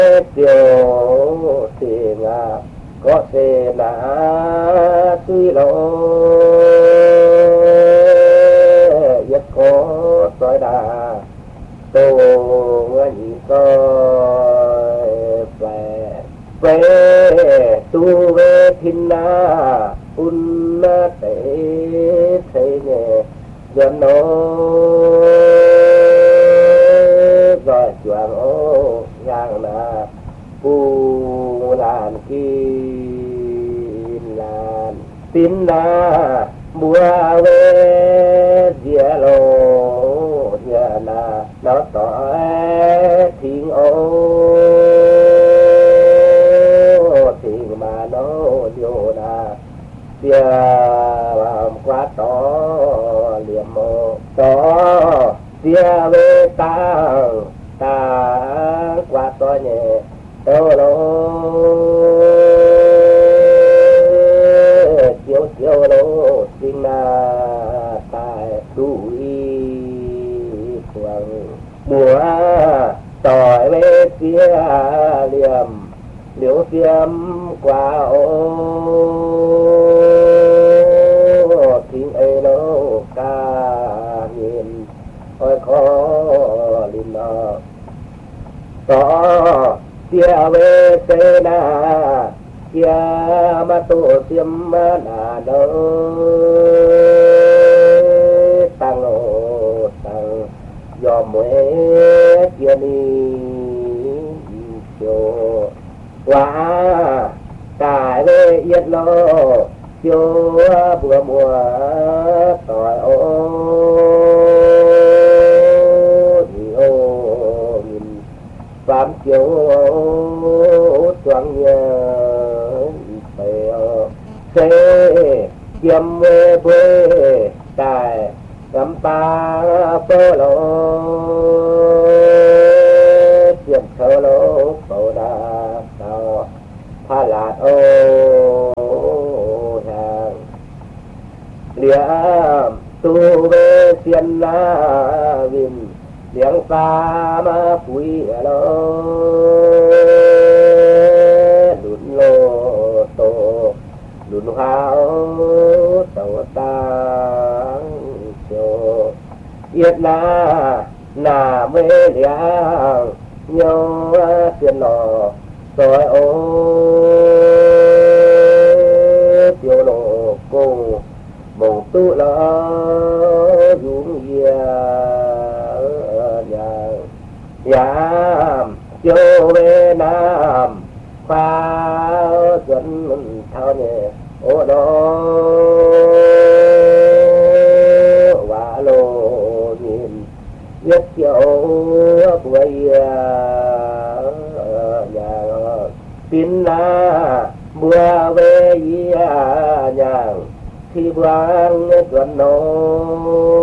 tiêu tiền có thể là tuy lộ nhất có tối đà tô nhị coi về tu về thiên na un tế thế nhẹ dân nó rồi chuang ô yang na cu làn kim làn tin na mua về dia lô dia na nó tỏ thiên ô thiên mà nó vô na dia làm quá to liềm mồ to dia về ta quá to nhẹ đâu đâu chiếu chiếu đâu xin là tài đuổi quăng mùa tỏi về kia liềm liễu xiêm qua ô thiên ấy đâu ca nhìn ôi khó linh nó tỏ tia về xe na kia mà tổ xiêm na đâu tăng ô tăng dòm mê kia đi chiều quá cài về yết lô chiều bữa mùa tỏi ô thì ô nhìn phạm chiều choáng nhớ xe kiếm về quê cài gắm ba phơ lô chuyện thơ lô bầu đà sao pha lạt ô hàng liễm tu về xiên na vinh liễng pha mà quý lô lụn lô tô lụn hao tàu tăng chiều yết na mê liang nhau tiền lò rồi ô tiêu lộ cùng mong tu lo dũng yam chiều về nam pha chuẩn thao nhẹ ô đó và lô nhìn biết chiều quay tin na mưa về nhàng thì vang gần nó